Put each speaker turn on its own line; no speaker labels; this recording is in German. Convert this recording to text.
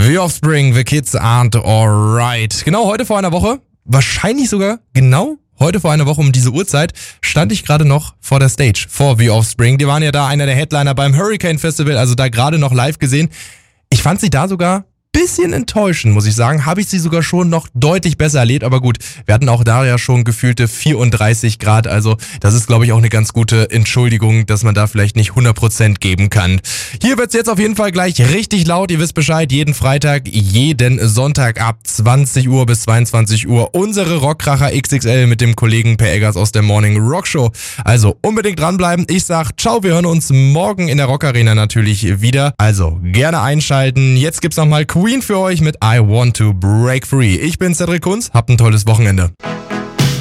The Offspring, The Kids Aren't Alright. Genau heute vor einer Woche, wahrscheinlich sogar genau heute vor einer Woche um diese Uhrzeit, stand ich gerade noch vor der Stage, vor The Offspring. Die waren ja da einer der Headliner beim Hurricane Festival, also da gerade noch live gesehen. Ich fand sie da sogar bisschen enttäuschend, muss ich sagen. Habe ich sie sogar schon noch deutlich besser erlebt, aber gut, wir hatten auch da ja schon gefühlte 34 Grad, also das ist, glaube ich, auch eine ganz gute Entschuldigung, dass man da vielleicht nicht 100% geben kann. Hier wird's jetzt auf jeden Fall gleich richtig laut, ihr wisst Bescheid, jeden Freitag, jeden Sonntag ab 20 Uhr bis 22 Uhr unsere Rockkracher XXL mit dem Kollegen Per Eggers aus der Morning Rock Show. Also unbedingt dranbleiben, ich sag ciao, wir hören uns morgen in der Rock Arena natürlich wieder, also gerne einschalten. Jetzt gibt's nochmal Queen für euch mit I Want to Break Free. Ich bin Cedric Kunz, habt ein tolles Wochenende.